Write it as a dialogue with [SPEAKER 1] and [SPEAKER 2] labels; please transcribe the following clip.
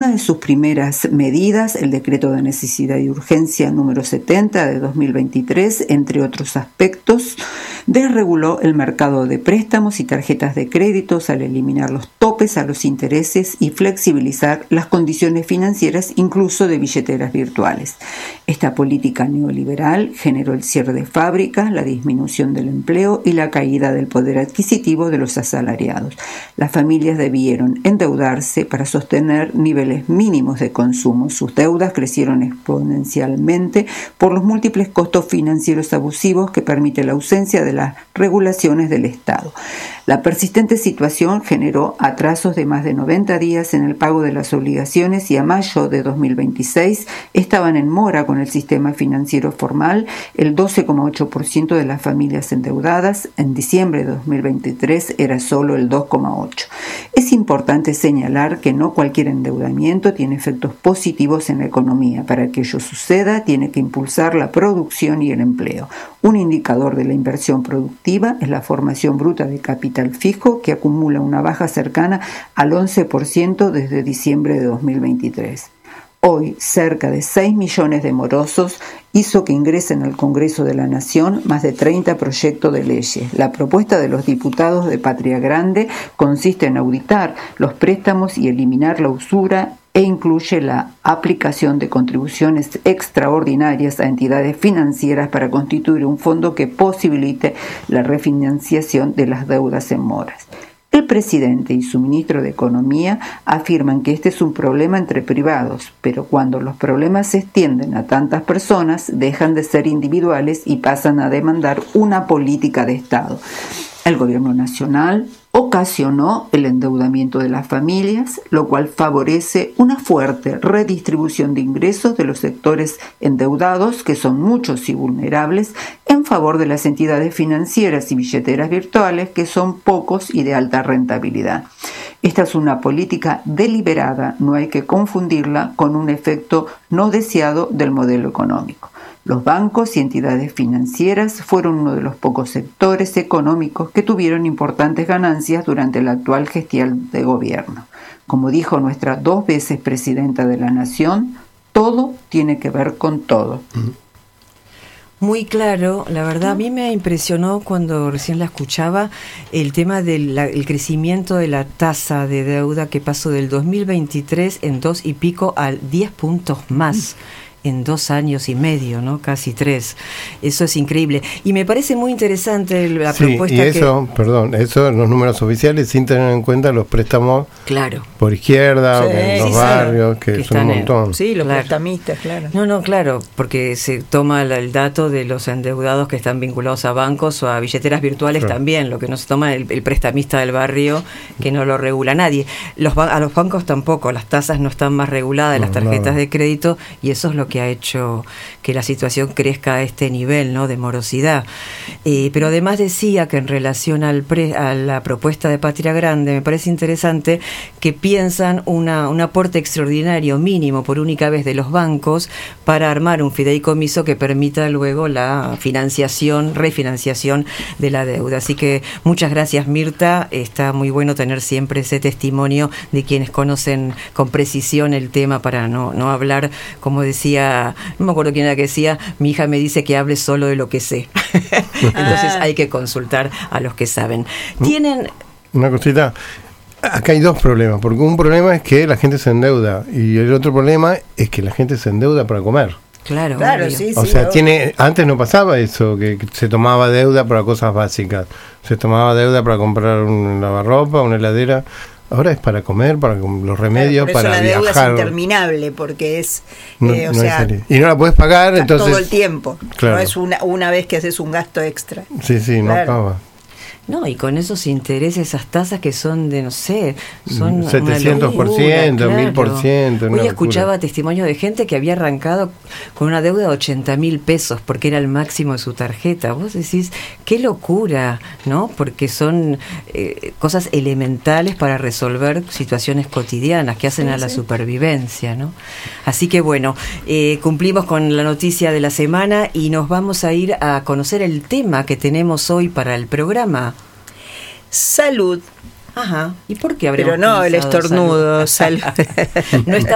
[SPEAKER 1] Una de sus primeras medidas, el Decreto de Necesidad y Urgencia número 70 de 2023, entre otros aspectos, desreguló el mercado de préstamos y tarjetas de créditos al eliminar los topes a los intereses y flexibilizar las condiciones financieras, incluso de billeteras virtuales. Esta política neoliberal generó el cierre de fábricas, la disminución del empleo y la caída del poder adquisitivo de los asalariados. Las familias debieron endeudarse para sostener niveles mínimos de consumo. Sus deudas crecieron exponencialmente por los múltiples costos financieros abusivos que permite la ausencia de las regulaciones del Estado. La persistente situación generó atrasos de más de 90 días en el pago de las obligaciones y a mayo de 2026 estaban en mora con el sistema financiero formal el 12,8% de las familias endeudadas. En diciembre de 2023 era solo el 2,8%. Es importante señalar que no cualquier endeudamiento tiene efectos positivos en la economía. Para que ello suceda, tiene que impulsar la producción y el empleo. Un indicador de la inversión productiva es la formación bruta de capital fijo, que acumula una baja cercana al 11% desde diciembre de 2023. Hoy, cerca de 6 millones de morosos hizo que ingresen al Congreso de la Nación más de 30 proyectos de leyes. La propuesta de los diputados de Patria Grande consiste en auditar los préstamos y eliminar la usura e incluye la aplicación de contribuciones extraordinarias a entidades financieras para constituir un fondo que posibilite la refinanciación de las deudas en moras. El presidente y su ministro de Economía afirman que este es un problema entre privados, pero cuando los problemas se extienden a tantas personas, dejan de ser individuales y pasan a demandar una política de Estado. El gobierno nacional ocasionó el endeudamiento de las familias, lo cual favorece una fuerte redistribución de ingresos de los sectores endeudados, que son muchos y vulnerables, en favor de las entidades financieras y billeteras virtuales, que son pocos y de alta rentabilidad. Esta es una política deliberada, no hay que confundirla con un efecto no deseado del modelo económico. Los bancos y entidades financieras fueron uno de los pocos sectores económicos que tuvieron importantes ganancias durante la actual gestión de gobierno. Como dijo nuestra 2 veces presidenta de la Nación, todo tiene que ver con todo.
[SPEAKER 2] Muy claro, la verdad a mí me impresionó cuando recién la escuchaba el tema del crecimiento de la tasa de deuda que pasó del 2023 en 2 y pico al 10 puntos más. En 2 años y medio, ¿no? Casi 3. Eso es increíble. Y me parece muy interesante la propuesta
[SPEAKER 3] y eso, eso en los números oficiales, sin tener en cuenta los préstamos por izquierda, en los barrios, que son un montón.
[SPEAKER 4] Los prestamistas, claro.
[SPEAKER 2] No, claro, porque se toma el dato de los endeudados que están vinculados a bancos o a billeteras virtuales también, lo que no se toma el prestamista del barrio, que no lo regula nadie. A los bancos tampoco, las tasas no están más reguladas, las tarjetas de crédito, y eso es lo que ha hecho que la situación crezca a este nivel, ¿no?, de morosidad. Pero además decía que en relación a la propuesta de Patria Grande, me parece interesante que piensan un aporte extraordinario mínimo por única vez de los bancos para armar un fideicomiso que permita luego la refinanciación de la deuda. Así que muchas gracias, Mirta. Está muy bueno tener siempre ese testimonio de quienes conocen con precisión el tema para no hablar, como decía, no me acuerdo quién era que decía, mi hija me dice que hable solo de lo que sé. Entonces hay que consultar a los que saben. Tienen...
[SPEAKER 3] Una cosita, acá hay 2 problemas, porque un problema es que la gente se endeuda y el otro problema es que la gente se endeuda para comer.
[SPEAKER 2] Claro,
[SPEAKER 4] sí.
[SPEAKER 3] O sea, antes no pasaba eso, que se tomaba deuda para cosas básicas. Se tomaba deuda para comprar un lavarropa, una heladera. Ahora es para comer, para los remedios, para viajar.
[SPEAKER 4] La deuda es interminable porque es,
[SPEAKER 3] y no la puedes pagar, entonces
[SPEAKER 4] todo el tiempo.
[SPEAKER 3] Claro.
[SPEAKER 4] No es una vez que haces un gasto extra.
[SPEAKER 3] Sí, no acaba.
[SPEAKER 2] No, y con esos intereses, esas tasas que son de, no sé, son
[SPEAKER 3] 700%, 1000%.
[SPEAKER 2] Hoy escuchaba testimonio de gente que había arrancado con una deuda de 80.000 pesos porque era el máximo de su tarjeta. Vos decís, qué locura, ¿no? Porque son cosas elementales para resolver situaciones cotidianas que hacen a la supervivencia, ¿no? Así que bueno, cumplimos con la noticia de la semana y nos vamos a ir a conocer el tema que tenemos hoy para el programa.
[SPEAKER 4] Salud.
[SPEAKER 2] Ajá. ¿Y por qué habremos
[SPEAKER 4] Pero no el estornudo, salud.
[SPEAKER 2] No está